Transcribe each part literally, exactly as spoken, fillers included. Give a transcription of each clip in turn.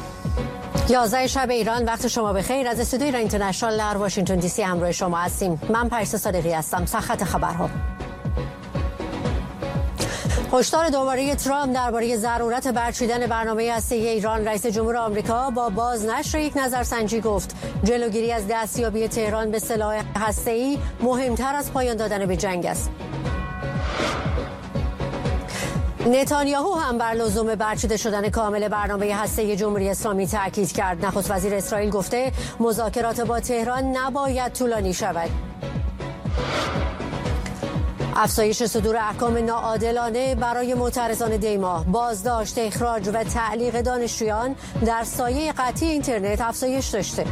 یازده شب ایران، وقت شما بخیر. از استودیوی ایران اینترنشنال در واشنگتن دی سی همراه شما هستیم. من پریسا صادقی هستم. سرخط خبرها. هشدار دوباره ترامپ درباره ضرورت برچیدن برنامه هسته‌ای ایران. رئیس جمهور آمریکا با بازنشر یک نظرسنجی گفت جلوگیری از دستیابی تهران به سلاح هسته‌ای مهمتر از پایان دادن به جنگ است. نتانیاهو هم بر لزوم برچیده شدن کامل برنامه هسته‌ای جمهوری اسلامی تاکید کرد. نخست وزیر اسرائیل گفته مذاکرات با تهران نباید طولانی شود. افزایش صدور احکام ناعادلانه برای معترضان دیما، بازداشت، اخراج و تعلیق دانشجویان در سایه قطعی اینترنت افزایش داشته.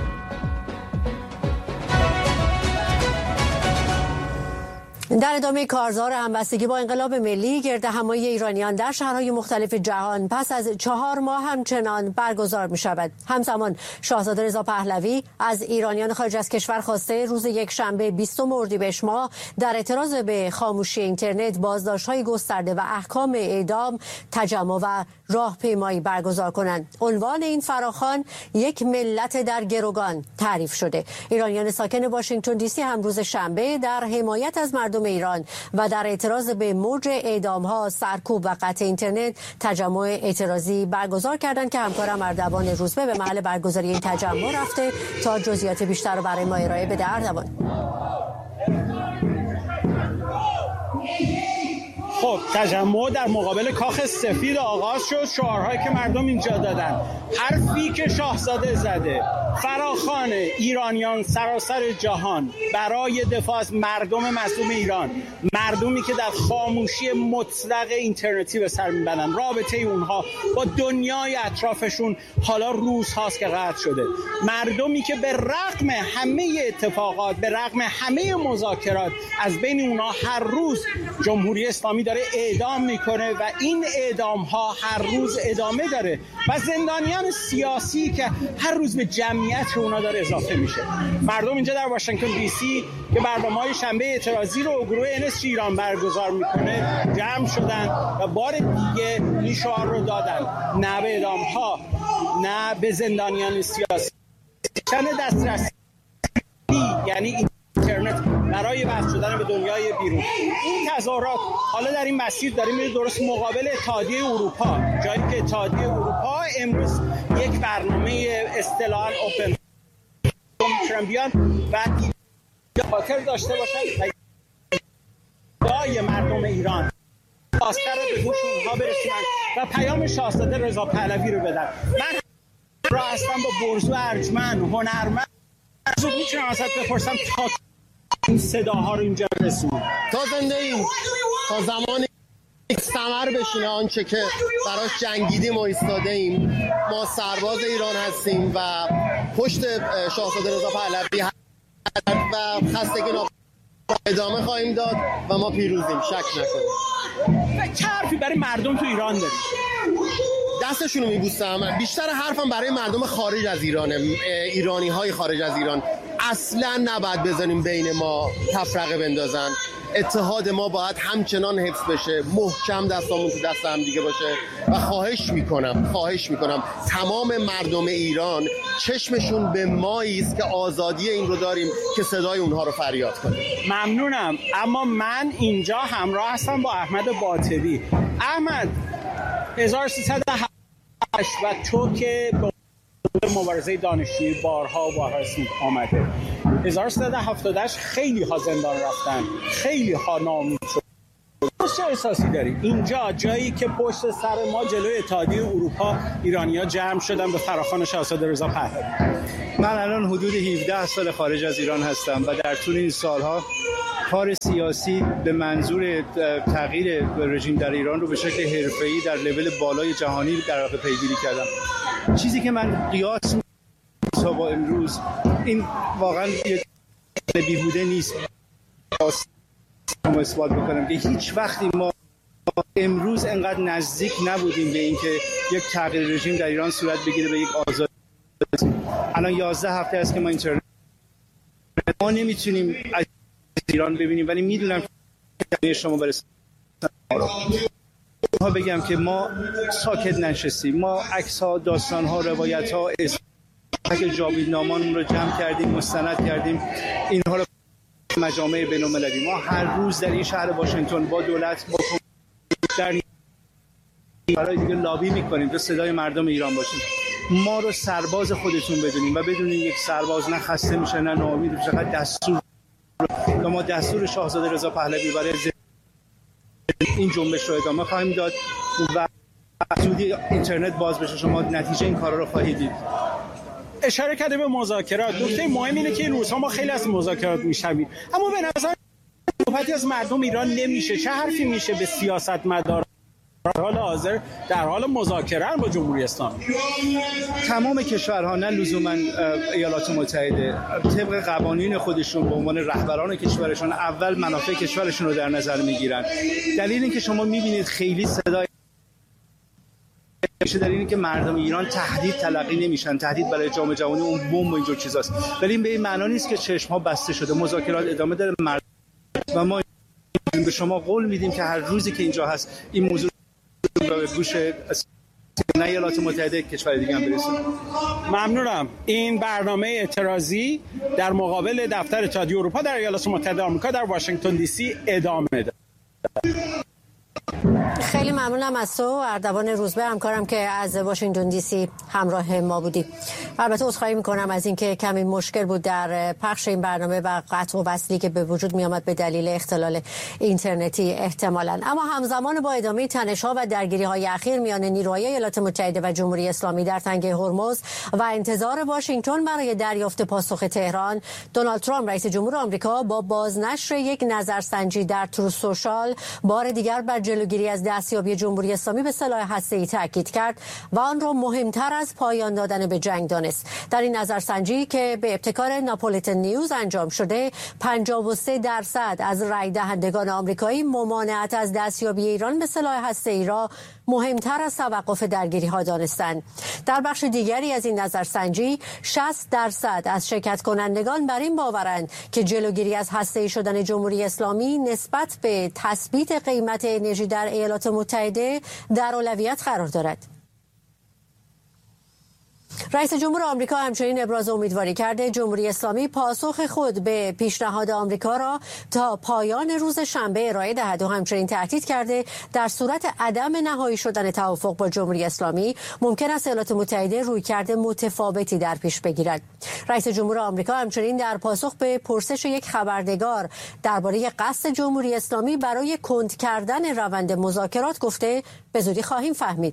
در ادامه کارزار همبستگی با انقلاب ملی، گردهمایی ایرانیان در شهرهای مختلف جهان پس از چهار ماه همچنان برگزار می شود. همزمان شاهزاده رضا پهلوی از ایرانیان خارج از کشور خواسته روز یک شنبه بیستم اردیبهشت ماه در اعتراض به خاموشی اینترنت، بازداشت‌های گسترده و احکام اعدام تجمع و راهپیمایی برگزار کنند. عنوان این فراخوان یک ملت در گروگان تعریف شده. ایرانیان ساکن واشنگتن دی سی هم روز شنبه در حمایت از مردم ایران و در اعتراض به موج اعدام‌ها، سرکوب و قطع اینترنت تجمع اعتراضی برگزار کردند که همکارم اردوان روزبه به محل برگزاری این تجمع رفته تا جزئیات بیشتر رو برای ما ارائه بده. اردوان. خب تجمع در مقابل کاخ سفید آغاز شد. شعارهایی که مردم اینجا دادن، حرفی که شاهزاده زده، فراخوان ایرانیان سراسر جهان برای دفاع از مردم مظلوم ایران، مردمی که در خاموشی مطلق اینترنتی به سر میبرن. رابطه اونها با دنیای اطرافشون حالا روزهاست که قطع شده. مردمی که به رغم همه اتفاقات، به رغم همه مذاکرات، از بین اونها هر روز جمهوری اسلامی داره اعدام میکنه و این اعدام ها هر روز ادامه داره و زندانیان سیاسی که هر روز به جمعیت اونا داره اضافه میشه. مردم اینجا در واشنگتن دی سی که برنامه‌های شنبه اعتراضی رو گروه ان اس جی ایران برگزار میکنه جمع شدن و بار دیگه این شعار رو دادن: نه به اعدام ها، نه به زندانیان سیاسی. چند دسترسی یعنی اینترنت برای وصل شدن به دنیای بیرون. این تظاهرات حالا در این مسیر داره میره درست مقابل اتحادیه اروپا، جایی که اتحادیه اروپا امروز یک برنامه اصطلاحاً اوپن میتونن بیان و خاطر داشته باشن دای مردم ایران آستر رو به گوش اونها برسونن و پیام شاهزاده رضا پهلوی رو بدن. من را هستم با برزو ارجمند، هنرمند. از اون میتونم ازت بپرسم تا این صداها رو اینجا رسون؟ تا زنده ایم، تا زمانی ثمر بشینه آنچه که براش جنگیدیم و ایستاده ایم. ما سرباز ایران هستیم و پشت شاهزاده رضا پهلوی و خستگی ناپایدار ادامه خواهیم داد و ما پیروزیم، شک نکنید. چه حرفی برای مردم تو ایران داری؟ دستشون رو میبوسم. بیشتر حرفم برای مردم خارج از ایرانه، ایرانی های خارج از ایران. اصلا نباید بذاریم بین ما تفرقه بندازن. اتحاد ما باید همچنان حفظ بشه، محکم دستامون تو دست هم دیگه باشه و خواهش میکنم خواهش میکنم تمام مردم ایران چشمشون به مایی است که آزادی این رو داریم که صدای اونها رو فریاد کنیم. ممنونم. اما من اینجا همراه هستم با احمد باطبی. احمد، هزار و سیصد و هشت و تو که به مبارزه دانشجویی بارها و بارها اسم آمده، هزار و سیصد و هفتاد و هشت خیلی ها زندان رفتن، خیلی ها ناامید شد. چه احساسی داری؟ اینجا جایی که پشت سر ما جلوی اتحادیه اروپا ایرانی‌ها جمع شدن به فراخوان شاهزاده رضا پهلوی. من الان حدود هفده سال خارج از ایران هستم و در طول این سالها کار سیاسی به منظور تغییر رژیم در ایران رو به شکل حرفه‌ای در لول بالای جهانی در واقع پیگیری کردم. چیزی که من قیاس می‌کنم با امروز، این واقعا یک بیهوده نیست. ما اثبات بکنم که هیچ وقتی ما امروز انقدر نزدیک نبودیم به اینکه یک تغییر رژیم در ایران صورت بگیره به یک آزادی. الان یازده هفته است که ما اینترنت ما نمیتونیم از ایران ببینیم، ولی میدونم که شما برسید. ها بگم که ما ساکت نشستیم. ما عکس ها، داستان ها، روایت ها، که جاوید نامان رو جمع کردیم، مستند کردیم، اینها رو مجامع بین‌المللی. ما هر روز در این شهر واشنگتن با دولت با در برای دیگه لابی میکنیم تا صدای مردم ایران باشیم. ما رو سرباز خودتون بدونیم و بدونید یک سرباز نه خسته میشه نه ناامید میشه، فقط دستور و ما دستور شاهزاده رضا پهلوی برای این جنبش رو ادامه خواهیم داد و زودی اینترنت باز بشه شما نتیجه این کارا رو خواهید دید. اشاره کرده به مذاکرات. نکته مهم اینه که این روزها ما خیلی از مذاکرات میشنویم، اما به نظر صحبتی از مردم ایران نمیشه. چه حرفی میشه به سیاستمداران در حال حاضر در حال مذاکره با جمهوری اسلامی؟ تمام کشورها نه لزوما ایالات متحده طبق قوانین خودشون به عنوان رهبران کشورشون اول منافع کشورشون رو در نظر میگیرن. دلیل این که شما میبینید خیلی صدای میشه در اینه که مردم ایران تهدید تلقی نمیشن. تهدید برای جامعه جهانی اون بمب و اینجور چیزاست، ولی این به این معنا نیست که چشم‌ها بسته شده. مذاکرات ادامه داره مردم و ما به شما قول میدیم که هر روزی که اینجا هست این موضوع به گوش نه ایالات متحده کشور دیگه هم برسه. ممنونم. این برنامه اعتراضی در مقابل دفتر اتحادیه اروپا در ایالات متحده آمریکا در واشنگتن دی سی ادامه دارد. خیلی ممنونم از تو اردوان روزبه، همکارم که از واشنگتن دی سی همراه ما بودی. البته عذرخواهی میکنم از اینکه کمی مشکل بود در پخش این برنامه و قطع و وصلی که به وجود می آمد به دلیل اختلال اینترنتی احتمالاً. اما همزمان با ادامه تنش‌ها و درگیری‌های اخیر میان نیروهای ایالات متحده و جمهوری اسلامی در تنگه هرمز و انتظار واشنگتن برای دریافت پاسخ تهران، دونالد ترامپ رئیس جمهور آمریکا با بازنشر یک نظرسنجی در تروث سوشال بار دیگر بر جلوگیری از دستیابی جمهوری اسلامی به سلاح هسته‌ای تاکید کرد و آن را مهمتر از پایان دادن به جنگ دانست. در این نظرسنجی که به ابتکار ناپولیتن نیوز انجام شده، پنجاه و سه درصد از رای دهندگان آمریکایی ممانعت از دستیابی ایران به سلاح هسته‌ای را مهمتر از توقف درگیری‌ها دانستند. در بخش دیگری از این نظرسنجی، شصت درصد از شرکت کنندگان بر این باورند که جلوگیری از هسته‌ای شدن جمهوری اسلامی نسبت به تثبیت قیمت انرژی در ایالات متحده در اولویت قرار دارد. رئیس جمهور آمریکا همچنین ابراز امیدواری کرده جمهوری اسلامی پاسخ خود به پیشنهاد آمریکا را تا پایان روز شنبه ارائه دهد و همچنین تاکید کرده در صورت عدم نهایی شدن توافق با جمهوری اسلامی ممکن است ایالات متحده رویکرد متفاوتی در پیش بگیرد. رئیس جمهور آمریکا همچنین در پاسخ به پرسش یک خبرنگار درباره قصد جمهوری اسلامی برای کند کردن روند مذاکرات گفته به زودی خواهیم فهمید.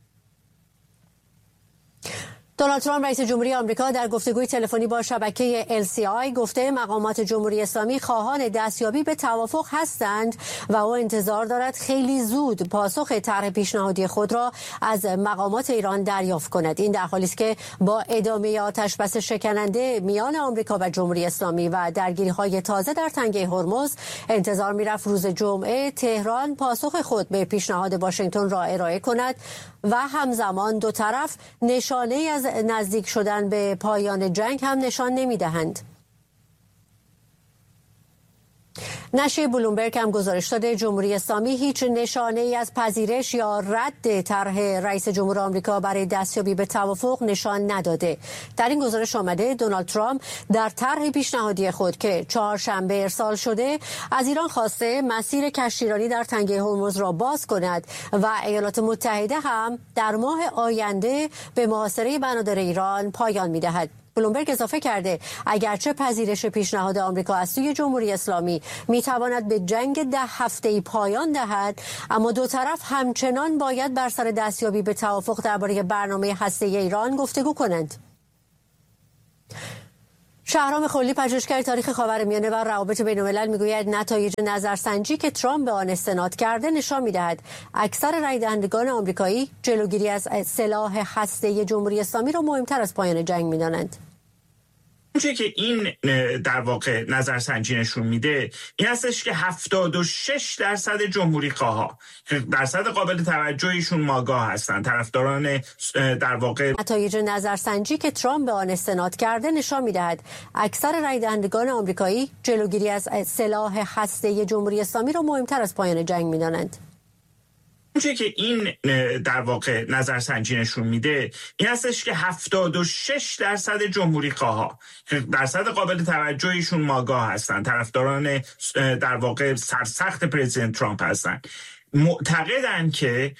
دونالد ترامپ رئیس جمهوری آمریکا در گفتگوی تلفنی با شبکه ال سی آی گفته مقامات جمهوری اسلامی خواهان دستیابی به توافق هستند و او انتظار دارد خیلی زود پاسخ طرح پیشنهادی خود را از مقامات ایران دریافت کند. این در حالی است که با ادامه آتشبس شکننده میان آمریکا و جمهوری اسلامی و درگیری‌های تازه در تنگه هرمز، انتظار می‌رفت روز جمعه تهران پاسخ خود به پیشنهاد واشنگتن را ارائه کند و همزمان دو طرف نشانه از نزدیک شدن به پایان جنگ هم نشان نمی‌دهند. نشریه بلومبرگ هم گزارش داده جمهوری اسلامی هیچ نشانه ای از پذیرش یا رد طرح رئیس جمهور آمریکا برای دستیابی به توافق نشان نداده. در این گزارش آمده دونالد ترامپ در طرح پیشنهادی خود که چهارشنبه ارسال شده از ایران خواسته مسیر کشتیرانی در تنگه هرمز را باز کند و ایالات متحده هم در ماه آینده به محاصره بنادر ایران پایان می‌دهد. بلومبرگ اضافه کرده اگرچه پذیرش پیشنهاد آمریکا از سوی جمهوری اسلامی میتواند به جنگ ده هفته‌ای پایان دهد، اما دو طرف همچنان باید بر سر دستیابی به توافق درباره برنامه هسته‌ای ایران گفتگو کنند. شهرام خلی، پژوهشگر تاریخ خاورمیانه و روابط بین‌الملل، میگوید نتایج نظرسنجی که ترامپ به آن استناد کرده نشان می‌دهد اکثر رای دهندگان آمریکایی جلوگیری از سلاح هسته‌ای جمهوری اسلامی را مهمتر از پایان جنگ می‌دانند. چیزی که این در واقع نظرسنجی نشون میده این هستش که هفتاد و شش درصد جمهوری خواها که درصد قابل توجهیشون ماگاه هستن، طرفداران در واقع. نتایج نظرسنجی که ترامپ به آن استناد کرده نشان میدهد اکثر رای دهندگان آمریکایی جلوگیری از سلاح هسته‌ای جمهوری اسلامی را مهمتر از پایان جنگ میدانند. اونچه که این در واقع نظرسنجی نشون میده این هستش که هفتاد و شش درصد جمهوری خواها که درصد قابل توجهیشون ماگاه هستن، طرفداران در واقع سرسخت پرزیدنت ترامپ هستن، معتقدن که